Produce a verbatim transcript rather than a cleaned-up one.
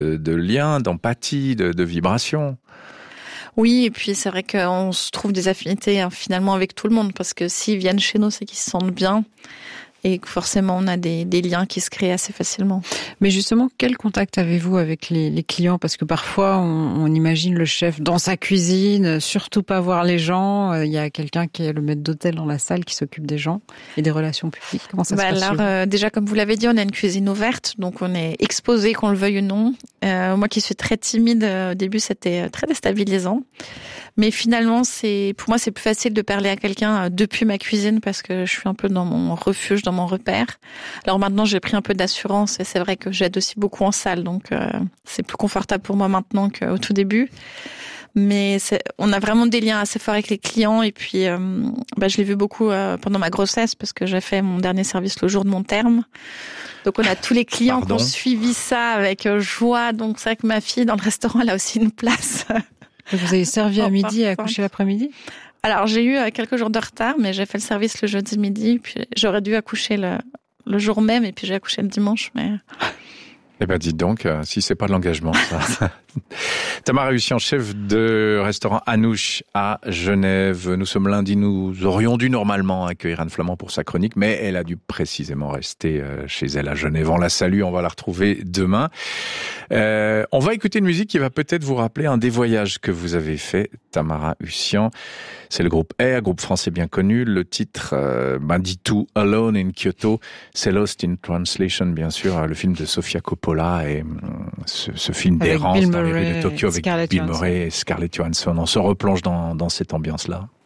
de lien, d'empathie, de, de vibration. Oui, et puis c'est vrai qu'on se trouve des affinités hein, finalement avec tout le monde, parce que s'ils viennent chez nous, c'est qu'ils se sentent bien. Et que forcément, on a des, des liens qui se créent assez facilement. Mais justement, quel contact avez-vous avec les, les clients ? Parce que parfois, on, on imagine le chef dans sa cuisine, surtout pas voir les gens. Il y a quelqu'un qui est le maître d'hôtel dans la salle qui s'occupe des gens et des relations publiques. Comment ça bah se passe ? Alors, euh, déjà, comme vous l'avez dit, on a une cuisine ouverte, donc on est exposé, qu'on le veuille ou non. Euh, moi qui suis très timide, au début, c'était très déstabilisant. Mais finalement, c'est pour moi, c'est plus facile de parler à quelqu'un depuis ma cuisine parce que je suis un peu dans mon refuge, dans mon repère. Alors maintenant, j'ai pris un peu d'assurance et c'est vrai que j'aide aussi beaucoup en salle, donc euh, c'est plus confortable pour moi maintenant qu'au tout début. Mais c'est, on a vraiment des liens assez forts avec les clients et puis euh, bah, je l'ai vu beaucoup euh, pendant ma grossesse parce que j'ai fait mon dernier service le jour de mon terme. Donc on a tous les clients Pardon. qui ont suivi ça avec joie. Donc c'est vrai que ma fille dans le restaurant, elle a aussi une place. Vous avez servi à midi et accouché l'après-midi ? Alors, j'ai eu quelques jours de retard, mais j'ai fait le service le jeudi midi, puis j'aurais dû accoucher le, le jour même, et puis j'ai accouché le dimanche, mais... Eh ben, dites donc, si c'est pas de l'engagement, ça. Tamara Hussian, chef de restaurant Anouche à Genève. Nous sommes lundi, nous aurions dû normalement accueillir Anne Flamand pour sa chronique, mais elle a dû précisément rester chez elle à Genève. On la salue, on va la retrouver demain. Euh, on va écouter une musique qui va peut-être vous rappeler un des voyages que vous avez fait, Tamara Hussian. C'est le groupe Air, groupe français bien connu. Le titre euh, bah, dit tout, Alone in Kyoto. C'est Lost in Translation, bien sûr, le film de Sofia Coppola et euh, ce, ce film avec d'errance Bill dans les Murray rues de Tokyo avec Scarlett Bill Johansson. Murray et Scarlett Johansson. On se replonge dans, dans cette ambiance-là.